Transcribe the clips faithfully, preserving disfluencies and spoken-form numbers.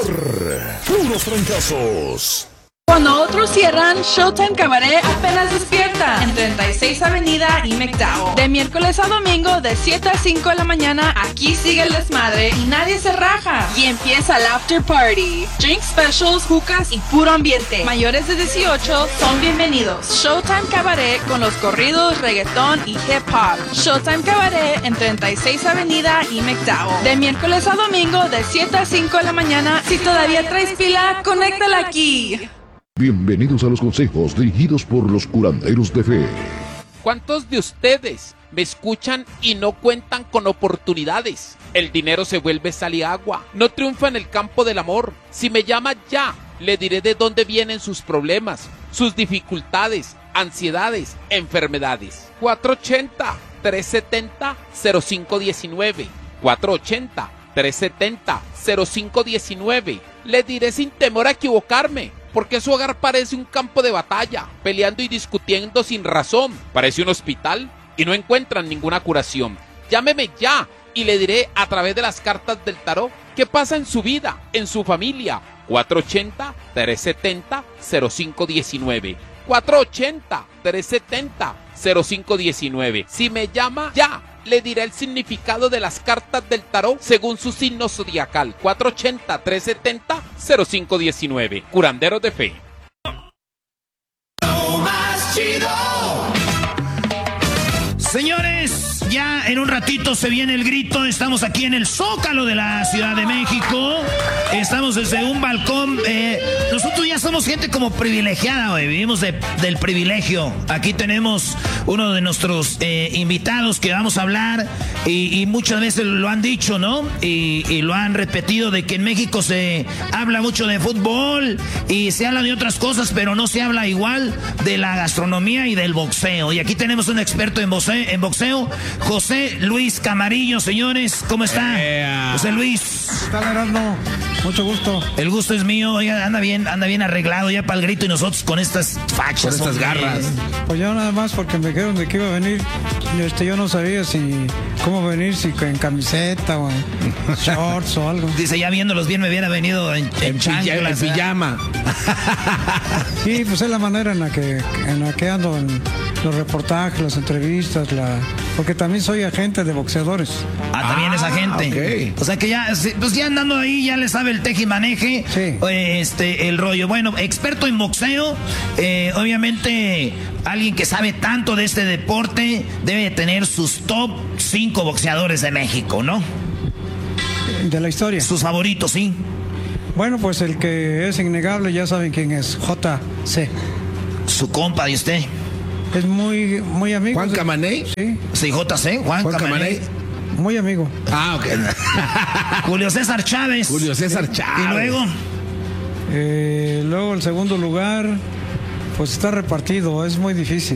Puros trancazos. Cuando otros cierran, Showtime Cabaret apenas despierta en treinta y seis Avenida y McDowell. De miércoles a domingo, de siete a cinco de la mañana, aquí sigue el desmadre y nadie se raja. Y empieza el after party. Drink specials, jucas y puro ambiente. Mayores de dieciocho son bienvenidos. Showtime Cabaret con los corridos, reggaetón y hip hop. Showtime Cabaret en treinta y seis Avenida y McDowell. De miércoles a domingo, de siete a cinco de la mañana. Si todavía traes pila, conéctala aquí. Bienvenidos a los consejos dirigidos por los curanderos de fe. ¿Cuántos de ustedes me escuchan y no cuentan con oportunidades? El dinero se vuelve sal y agua. No triunfa en el campo del amor. Si me llama ya, le diré de dónde vienen sus problemas, sus dificultades, ansiedades, enfermedades. cuatro ochenta, trescientos setenta, cero cinco diecinueve. cuatro ochenta, trescientos setenta, cero cinco diecinueve. Le diré sin temor a equivocarme, porque su hogar parece un campo de batalla, peleando y discutiendo sin razón. Parece un hospital y no encuentran ninguna curación. Llámeme ya y le diré a través de las cartas del tarot qué pasa en su vida, en su familia. cuatro ochenta, trescientos setenta, cero cinco diecinueve. cuatro ochenta, trescientos setenta, cero cinco diecinueve. Si me llama ya, le diré el significado de las cartas del tarot según su signo zodiacal. cuatro ochenta, trescientos setenta, cero cinco diecinueve. Curanderos de fe. Señores, ya en un ratito se viene el grito. Estamos aquí en el Zócalo de la Ciudad de México. Estamos desde un balcón. Eh, nosotros ya somos gente como privilegiada, güey. Vivimos de, del privilegio. Aquí tenemos uno de nuestros eh, invitados que vamos a hablar. Y, y muchas veces lo han dicho, ¿no? Y, y lo han repetido de que en México se habla mucho de fútbol y se habla de otras cosas, pero no se habla igual de la gastronomía y del boxeo. Y aquí tenemos un experto en boxeo. En boxeo, José Luis Camarillo, señores, ¿cómo está? Yeah. José Luis. ¿Qué tal, Erasmo? Mucho gusto. El gusto es mío, oiga, anda bien, anda bien arreglado ya para el grito y nosotros con estas fachas. Con estas garras. Pues yo nada más porque me dijeron de que iba a venir, este, yo no sabía si, cómo venir, si en camiseta o en shorts o algo. Dice, ya viéndolos bien me hubiera venido en, en, en chanclas, en pijama. Sí, pues es la manera en la que, en la que ando en los reportajes, las entrevistas, la... porque también soy agente de boxeadores. Ah, también ah, es agente. Okay. O sea que ya, pues ya andando ahí, ya le sabe el tejimaneje. Sí. Este, el rollo. Bueno, experto en boxeo, eh, obviamente alguien que sabe tanto de este deporte debe tener sus top cinco boxeadores de México, ¿no? De la historia. Sus favoritos, sí. Bueno, pues el que es innegable, ya saben quién es, J C. Su compa de usted. Es muy, muy amigo. ¿Juan Camaney? Sí. Sí, J C, Juan, Juan Camaney. Muy amigo. Ah, ok. Julio César Chávez. Julio César Chávez. Y luego. Eh, luego el segundo lugar, pues está repartido, es muy difícil.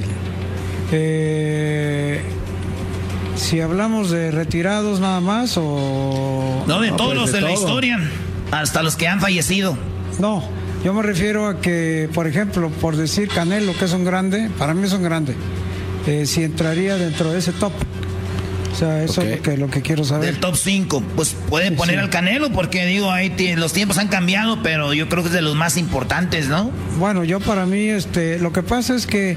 Eh, si hablamos de retirados nada más o... No, de no, todos pues los de, de la historia, hasta los que han fallecido. No. Yo me refiero a que, por ejemplo, por decir Canelo, que es un grande, para mí es un grande, eh, si entraría dentro de ese top. O sea, eso okay. es lo que, lo que quiero saber. Del top cinco, pues puede sí, poner sí. al Canelo, porque digo, ahí t- los tiempos han cambiado, pero yo creo que es de los más importantes, ¿no? Bueno, yo para mí, este, lo que pasa es que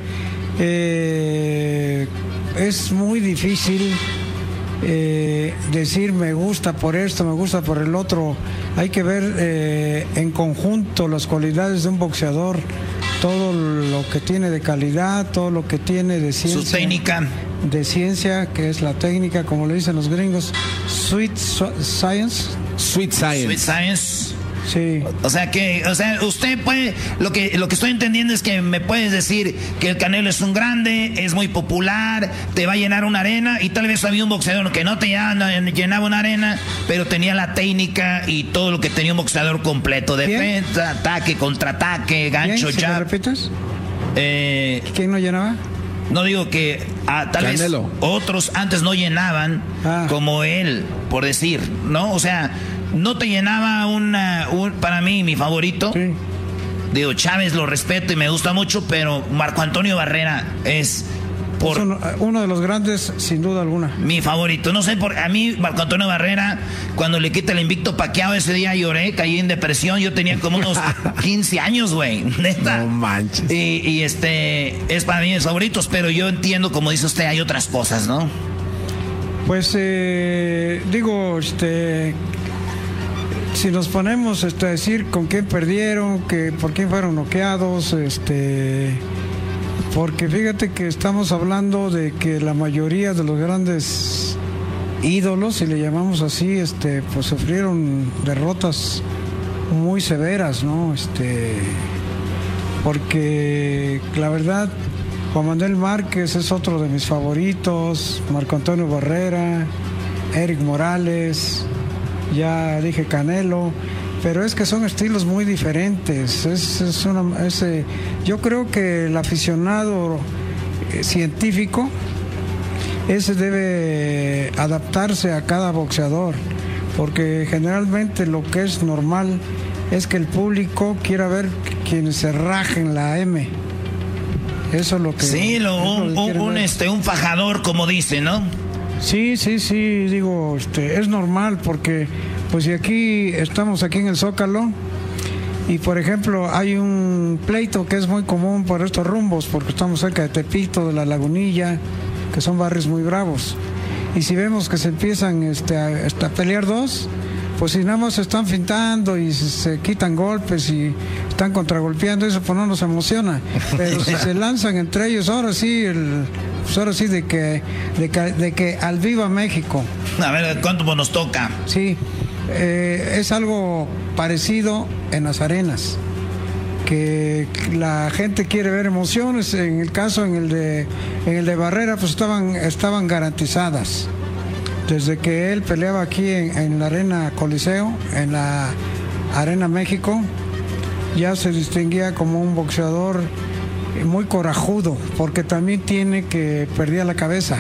eh, es muy difícil eh, decir me gusta por esto, me gusta por el otro. Hay que ver eh, en conjunto las cualidades de un boxeador, todo lo que tiene de calidad, todo lo que tiene de ciencia. Su técnica. De ciencia, que es la técnica, como le dicen los gringos, sweet science. Sweet science. Sweet science. Sí. O sea que, o sea, usted puede, lo que, lo que estoy entendiendo es que me puedes decir que el Canelo es un grande, es muy popular, te va a llenar una arena, y tal vez había un boxeador que no te llenaba una arena, pero tenía la técnica y todo lo que tenía un boxeador completo: defensa, ataque, contraataque, gancho, jab. ¿Me repites? Eh, ¿Quién no llenaba? No digo que ah, tal Canelo. vez otros antes no llenaban ah. como él, por decir, ¿no? O sea, no te llenaba una, un, para mí, mi favorito. Sí. Digo, Chávez lo respeto y me gusta mucho, pero Marco Antonio Barrera es Por... Es uno, uno de los grandes, sin duda alguna. Mi favorito. No sé, por a mí, Marco Antonio Barrera, cuando le quita el invicto Pacquiao, ese día lloré, caí en depresión. Yo tenía como unos quince años, güey. Neta. No manches. Y, y este, es para mí mis favoritos, pero yo entiendo, como dice usted, hay otras cosas, ¿no? Pues, eh, digo, este... si nos ponemos este, a decir con quién perdieron, que por quién fueron noqueados, este... porque fíjate que estamos hablando de que la mayoría de los grandes ídolos, si le llamamos así, este, pues sufrieron derrotas muy severas, ¿no? Este, porque la verdad, Juan Manuel Márquez es otro de mis favoritos, Marco Antonio Barrera, Eric Morales, ya dije Canelo. Pero es que son estilos muy diferentes. Es, es una, es, eh, yo creo que el aficionado eh, científico, ese debe adaptarse a cada boxeador, porque generalmente lo que es normal es que el público quiera ver quienes se rajen la M. Eso es lo que... Sí, lo, un, lo que un, un, este, un fajador, como dice, ¿no? Sí, sí, sí, digo, este, es normal porque... Pues si aquí estamos aquí en el Zócalo y por ejemplo hay un pleito que es muy común por estos rumbos, porque estamos cerca de Tepito, de La Lagunilla, que son barrios muy bravos. Y si vemos que se empiezan este, a, a pelear dos, pues si nada más se están fintando y se, se quitan golpes y están contragolpeando, eso pues no nos emociona. Pero si se lanzan entre ellos, ahora sí, el, pues ahora sí de que, de que, de que al viva México. A ver, ¿cuánto nos toca? Sí. Eh, es algo parecido en las arenas, que la gente quiere ver emociones. En el caso en el de en el de Barrera, pues estaban estaban garantizadas desde que él peleaba aquí en, en la arena Coliseo, en la Arena México. Ya se distinguía como un boxeador muy corajudo, porque también tiene que perdía la cabeza.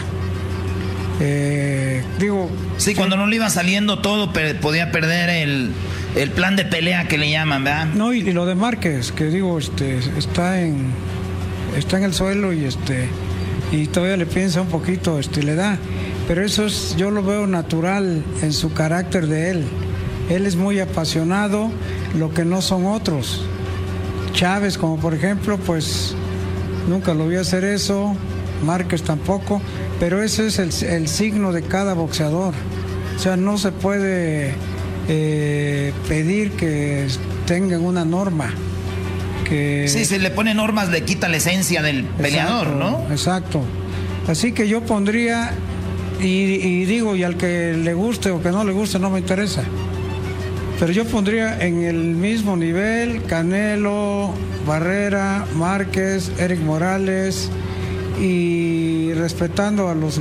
Eh, digo, sí, cuando no le iba saliendo todo, per, podía perder el, el plan de pelea que le llaman, ¿verdad? No, y, y lo de Márquez, que digo, este, está en está en el suelo y este y todavía le piensa un poquito, este, le da, pero eso es, yo lo veo natural en su carácter de él. Él es muy apasionado, lo que no son otros. Chávez, como por ejemplo, pues nunca lo vi hacer eso, Márquez tampoco. Pero ese es el, el signo de cada boxeador. O sea, no se puede eh, pedir que tengan una norma. Que... Sí, si le pone normas le quita la esencia del peleador, exacto, ¿no? Exacto. Así que yo pondría, y, y digo, y al que le guste o que no le guste no me interesa. Pero yo pondría en el mismo nivel Canelo, Barrera, Márquez, Eric Morales, y respetando a los